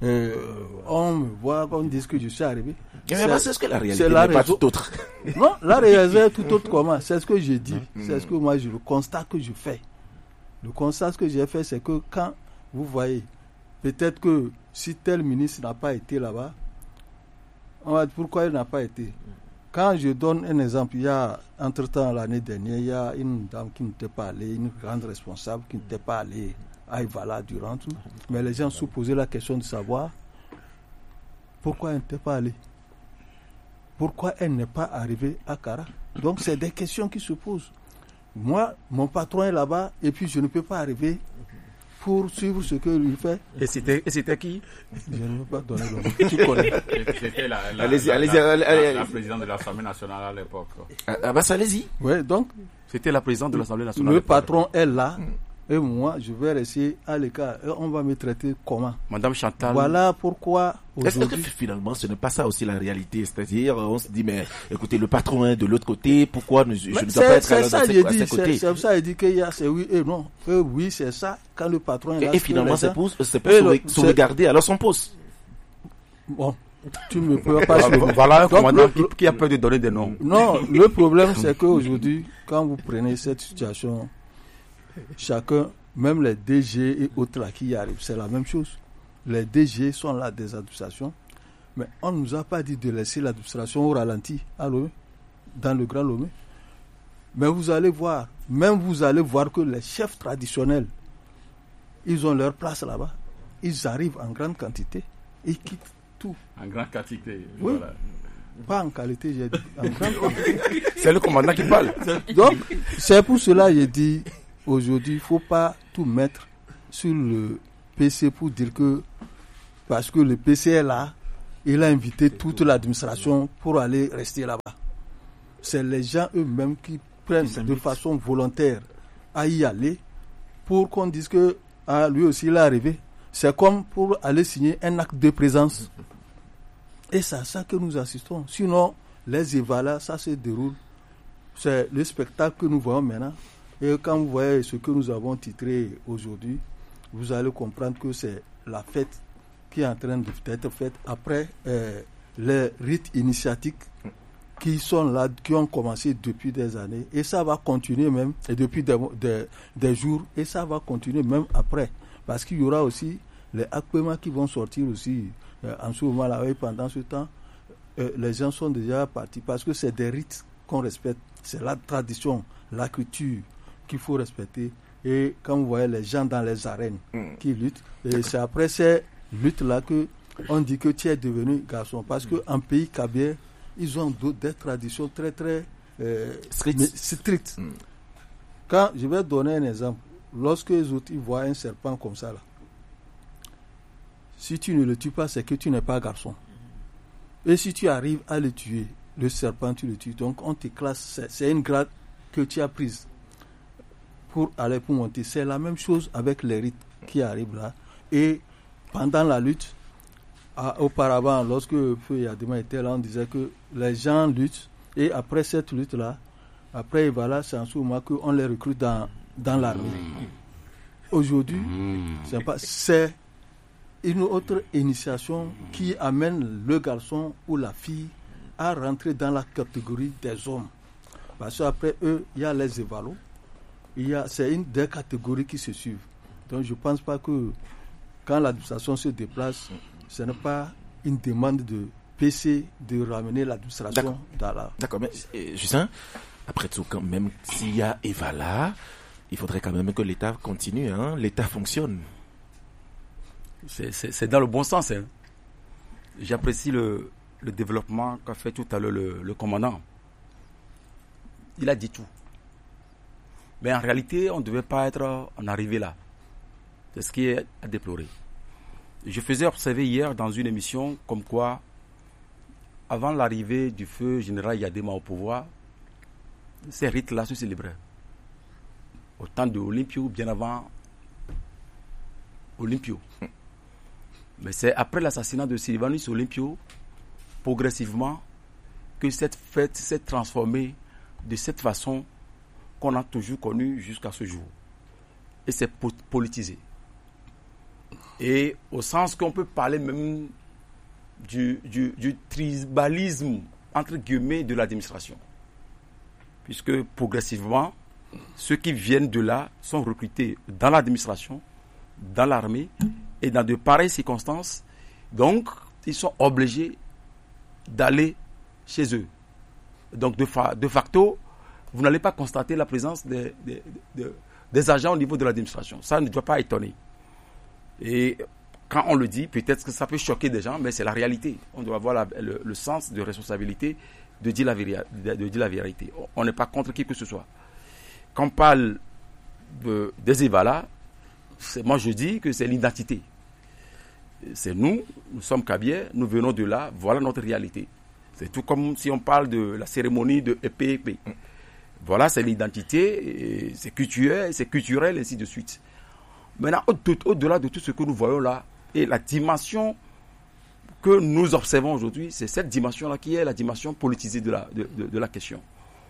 Speaker 6: on me voit, qu'on dise que je suis arrivé.
Speaker 1: C'est ce que la réalité n'est pas tout autre.
Speaker 6: Non, la réalité est tout autre comment? C'est ce que j'ai dit. C'est ce que moi, le constat que je fais. Le constat que j'ai fait, c'est que quand vous voyez, peut-être que si tel ministre n'a pas été là-bas, on va dire pourquoi il n'a pas été. Quand je donne un exemple, il y a, entre-temps, l'année dernière, il y a une dame qui n'était pas allée, une grande responsable qui n'était pas allée à Ivala durant tout. Mais les gens se posaient la question de savoir pourquoi elle n'était pas allée. Pourquoi elle n'est pas arrivée à Kara. Donc, c'est des questions qui se posent. Moi, mon patron est là-bas et puis je ne peux pas arriver pour suivre ce que lui fait.
Speaker 5: Et c'était qui?
Speaker 6: Je ne veux pas donner le nom. Tu connais.
Speaker 2: C'était la présidente de l'Assemblée nationale à l'époque.
Speaker 1: Ah bah ça, allez-y.
Speaker 6: Oui, donc,
Speaker 5: c'était la présidente de l'Assemblée nationale.
Speaker 6: Le patron est là et moi, je vais rester à l'écart. Et on va me traiter comment?
Speaker 5: Madame Chantal.
Speaker 6: Voilà pourquoi
Speaker 1: est-ce que finalement ce n'est pas ça aussi la réalité? C'est-à-dire, on se dit, mais écoutez, le patron est de l'autre côté, pourquoi je ne dois pas être à ses côtés?
Speaker 6: C'est ça, il dit qu'il y a c'est oui et non. Oui, c'est ça, quand le patron est là.
Speaker 1: Et finalement, c'est pour sauvegarder alors son poste.
Speaker 6: Bon, tu ne peux pas
Speaker 5: voilà un commandant qui a peur de donner des noms.
Speaker 6: Non, le problème c'est qu'aujourd'hui, quand vous prenez cette situation, chacun, même les DG et autres là qui y arrivent, c'est la même chose. Les DG sont là des administrations, mais on ne nous a pas dit de laisser l'administration au ralenti à Lomé, dans le Grand Lomé. Mais vous allez voir que les chefs traditionnels, ils ont leur place là-bas. Ils arrivent en grande quantité, ils quittent tout.
Speaker 2: En grande quantité,
Speaker 6: oui.
Speaker 2: Voilà.
Speaker 6: Pas en qualité, j'ai dit, en grande quantité.
Speaker 5: C'est le commandant qui parle.
Speaker 6: Donc, c'est pour cela que j'ai dit, aujourd'hui, il ne faut pas tout mettre sur le PC pour dire que parce que le PC est là, il a invité toute l'administration pour aller rester là-bas. C'est les gens eux-mêmes qui prennent de façon volontaire à y aller pour qu'on dise que lui aussi il est arrivé. C'est comme pour aller signer un acte de présence. Et c'est à ça que nous assistons. Sinon, les Évalas, ça se déroule. C'est le spectacle que nous voyons maintenant. Et quand vous voyez ce que nous avons titré aujourd'hui, vous allez comprendre que c'est la fête qui est en train d'être faite après les rites initiatiques qui sont là, qui ont commencé depuis des années. Et ça va continuer même, et depuis des jours, et ça va continuer même après. Parce qu'il y aura aussi les Akpema qui vont sortir aussi en ce moment-là. Et pendant ce temps, les gens sont déjà partis parce que c'est des rites qu'on respecte. C'est la tradition, la culture qu'il faut respecter. Et quand vous voyez les gens dans les arènes qui luttent, et c'est après ces luttes-là qu'on dit que tu es devenu garçon. Parce qu'en pays kabyle, ils ont des traditions très très strictes. Quand je vais donner un exemple, lorsque les autres ils voient un serpent comme ça, là, si tu ne le tues pas, c'est que tu n'es pas garçon. Et si tu arrives à le tuer, le serpent, tu le tues. Donc on te classe, c'est une grade que tu as prise pour aller pour monter. C'est la même chose avec les rites qui arrivent là. Et pendant la lutte, auparavant, lorsque Feu Yadima était là, on disait que les gens luttent, et après cette lutte-là, après voilà, c'est en ce moment qu'on les recrute dans l'armée. Aujourd'hui, c'est une autre initiation qui amène le garçon ou la fille à rentrer dans la catégorie des hommes. Parce qu'après eux, il y a les évalos, c'est une des catégories qui se suivent. Donc je ne pense pas que quand l'administration se déplace, ce n'est pas une demande de PC de ramener l'administration dans la...
Speaker 1: D'accord, mais Justin, après tout, quand même, s'il y a Evala, il faudrait quand même que l'État continue, hein? L'État fonctionne.
Speaker 5: C'est dans le bon sens. Hein. J'apprécie le développement qu'a fait tout à l'heure le commandant. Il a dit tout. Mais en réalité, on ne devait pas être en arrivé là. C'est ce qui est à déplorer. Je faisais observer hier dans une émission comme quoi, avant l'arrivée du feu général Yadema au pouvoir, ces rites-là se célébraient. Au temps de Olympio, bien avant Olympio. Mais c'est après l'assassinat de Sylvanus Olympio, progressivement, que cette fête s'est transformée de cette façon qu'on a toujours connue jusqu'à ce jour. Et c'est politisé. Et au sens qu'on peut parler même du tribalisme, entre guillemets, de l'administration. Puisque progressivement, ceux qui viennent de là sont recrutés dans l'administration, dans l'armée, et dans de pareilles circonstances, donc, ils sont obligés d'aller chez eux. Donc, de facto, vous n'allez pas constater la présence des agents au niveau de l'administration. Ça ne doit pas étonner. Et quand on le dit, peut-être que ça peut choquer des gens, mais c'est la réalité. On doit avoir le sens de responsabilité de dire la vérité. On n'est pas contre qui que ce soit. Quand on parle des Evala, moi je dis que c'est l'identité. C'est nous sommes Kabiais, nous venons de là, voilà notre réalité. C'est tout comme si on parle de la cérémonie de EPEP. Voilà, c'est l'identité, c'est culturel, ainsi de suite. Maintenant, au-delà de tout ce que nous voyons là, et la dimension que nous observons aujourd'hui, c'est cette dimension-là qui est la dimension politisée de la question.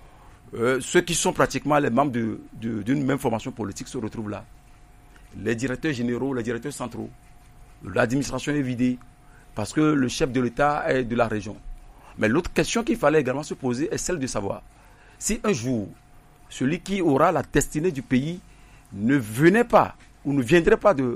Speaker 5: Ceux qui sont pratiquement les membres d'une même formation politique se retrouvent là. Les directeurs généraux, les directeurs centraux, l'administration est vidée parce que le chef de l'État est de la région. Mais l'autre question qu'il fallait également se poser est celle de savoir si un jour, celui qui aura la destinée du pays ne venait pas ou ne viendrait pas de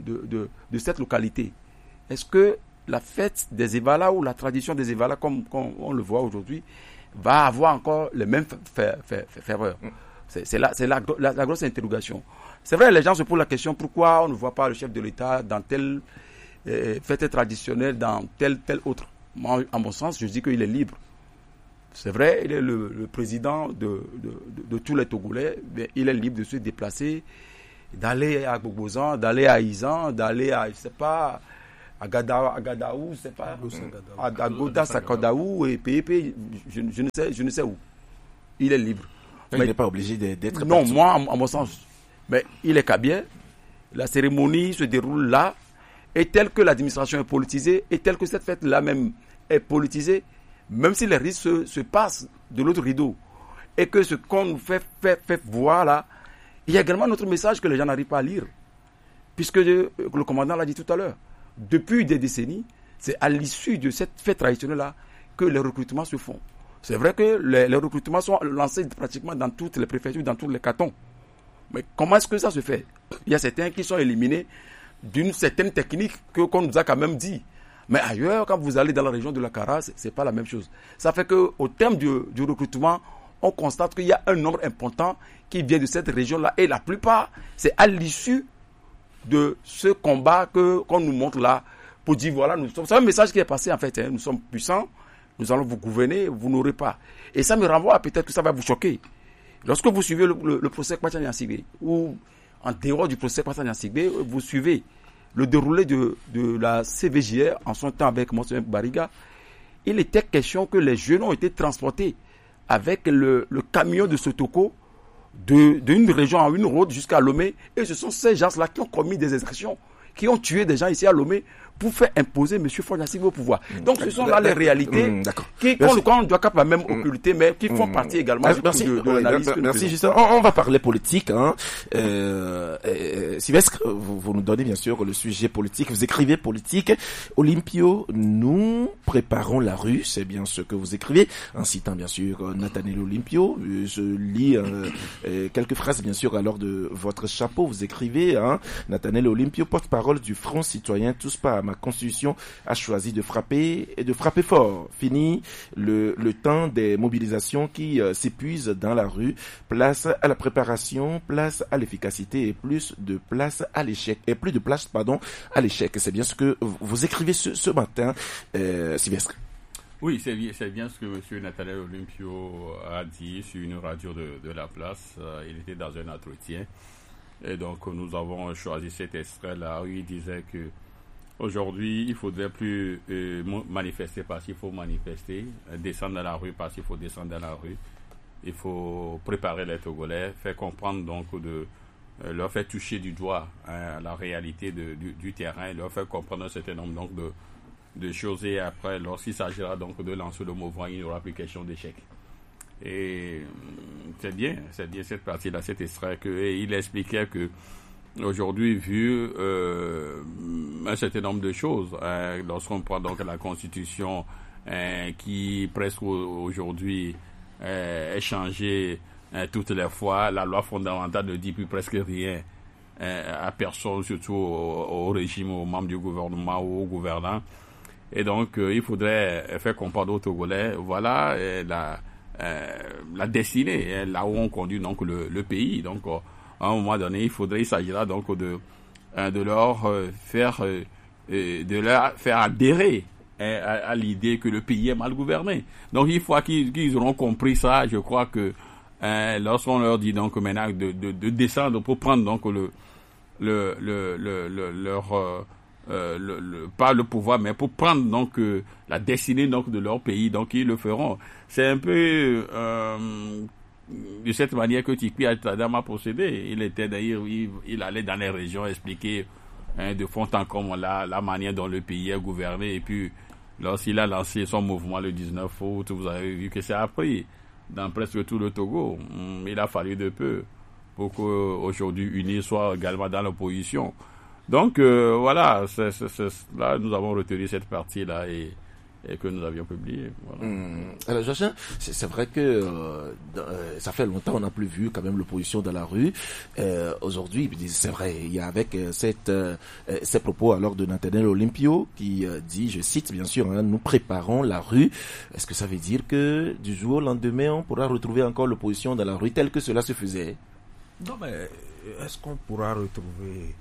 Speaker 5: cette localité, est-ce que la fête des Evala ou la tradition des Evala, comme on le voit aujourd'hui, va avoir encore les mêmes ferveurs? C'est la grosse interrogation. C'est vrai, les gens se posent la question, pourquoi on ne voit pas le chef de l'État dans telle fête traditionnelle, dans telle autre? Moi, en mon sens, je dis qu'il est libre. C'est vrai, il est le président de tous les Togolais, mais il est libre de se déplacer, d'aller à Gbogbosan, d'aller à Izan, d'aller à, je sais pas, à Gadaou, je sais pas, à Goda, Sakadaou et PEP, je ne sais où. Il est libre.
Speaker 1: Mais il n'est pas obligé d'être...
Speaker 5: Non, partout. Moi, en mon sens, mais il est Kabien, la cérémonie se déroule là, et telle que l'administration est politisée, et telle que cette fête-là même est politisée, même si les risques se passent de l'autre rideau, et que ce qu'on nous fait voir là, il y a également notre message que les gens n'arrivent pas à lire. Puisque le commandant l'a dit tout à l'heure, depuis des décennies, c'est à l'issue de cette fête traditionnelle-là que les recrutements se font. C'est vrai que les recrutements sont lancés pratiquement dans toutes les préfectures, dans tous les cantons. Mais comment est-ce que ça se fait? Il y a certains qui sont éliminés d'une certaine technique qu'on nous a quand même dit. Mais ailleurs, quand vous allez dans la région de la Kara, ce n'est pas la même chose. Ça fait qu'au terme du recrutement, on constate qu'il y a un nombre important qui vient de cette région-là. Et la plupart, c'est à l'issue de ce combat qu'on nous montre là, pour dire voilà, c'est un message qui est passé en fait. Nous sommes puissants, nous allons vous gouverner, vous n'aurez pas. Et ça me renvoie, peut-être que ça va vous choquer. Lorsque vous suivez le procès Kwachani Yansigbe, ou en dehors du procès Kwachani Yansigbe, vous suivez le déroulé de la CVJR en son temps avec Monsieur Bariga, il était question que les jeunes ont été transportés avec le camion de Sotoko d'une région à une autre jusqu'à Lomé, et ce sont ces gens-là qui ont commis des exactions, qui ont tué des gens ici à Lomé pour faire imposer M. Fondassi au pouvoir. Donc ce sont là les réalités qu'on doit quand même occulter, mais qui font partie également de l'analyse.
Speaker 1: Merci Justin. On va parler politique. Sylvestre, vous nous donnez bien sûr le sujet politique. Vous écrivez politique. Olympio, nous préparons la rue. C'est bien ce que vous écrivez, en citant bien sûr Nathaniel Olympio. Je lis quelques phrases bien sûr alors de votre chapeau. Vous écrivez, Nathaniel Olympio, porte-parole du Front citoyen Tous pas à ma constitution, a choisi de frapper et de frapper fort. Fini le temps des mobilisations qui s'épuisent dans la rue. Place à la préparation, place à l'efficacité et plus de place à l'échec. À l'échec. C'est bien ce que vous écrivez ce matin, Sylvestre.
Speaker 2: Oui, c'est bien ce que M. Nathaniel Olympio a dit sur une radio de la place. Il était dans un entretien. Et donc, nous avons choisi cet extrait-là où il disait que aujourd'hui, il faudrait plus manifester parce qu'il faut manifester, descendre dans la rue parce qu'il faut descendre dans la rue. Il faut préparer les Togolais, faire comprendre donc leur faire toucher du doigt la réalité du terrain, leur faire comprendre un certain nombre donc de choses et après, lorsqu'il s'agira donc de lancer le mouvement, il n'y aura plus question d'échec. Et c'est bien cette partie-là, cet extrait il expliquait que aujourd'hui, vu un certain nombre de choses, lorsqu'on prend donc la Constitution qui presque aujourd'hui est changée toutes les fois, la loi fondamentale ne dit plus presque rien à personne, surtout au régime, aux membres du gouvernement ou aux gouvernants. Et donc, il faudrait faire comprendre aux Togolais, voilà la destinée, là où on conduit donc le pays. Donc, à un moment donné, il s'agira donc de leur faire adhérer à l'idée que le pays est mal gouverné. Donc, une fois qu'ils auront compris ça, je crois que lorsqu'on leur dit donc maintenant de descendre pour prendre donc pas le pouvoir, mais pour prendre donc la destinée donc de leur pays, donc ils le feront. C'est un peu de cette manière que Tikpi Adam a procédé. Il était d'ailleurs, il allait dans les régions expliquer de fond en comble la manière dont le pays est gouverné. Et puis, lorsqu'il a lancé son mouvement le 19 août, vous avez vu que ça a pris dans presque tout le Togo. Il a fallu de peu pour qu'aujourd'hui UNI soit également dans l'opposition. Donc, voilà, là, nous avons retenu cette partie-là et que nous avions publié. Voilà.
Speaker 1: Alors, Joachim, c'est vrai que ça fait longtemps on n'a plus vu quand même l'opposition dans la rue. Aujourd'hui, c'est vrai, il y a avec ces propos alors de Nathaniel Olympio qui dit, je cite bien sûr, nous préparons la rue. Est-ce que ça veut dire que du jour au lendemain, on pourra retrouver encore l'opposition dans la rue telle que cela se faisait?
Speaker 3: Non, mais est-ce qu'on pourra retrouver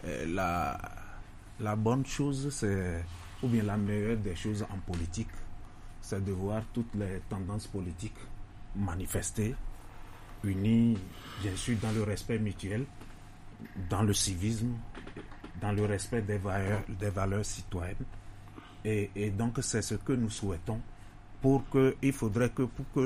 Speaker 3: la bonne chose, c'est ou bien la meilleure des choses en politique, c'est de voir toutes les tendances politiques manifester, unies, bien sûr, dans le respect mutuel, dans le civisme, dans le respect des valeurs citoyennes. Et donc, c'est ce que nous souhaitons il faudrait que pour que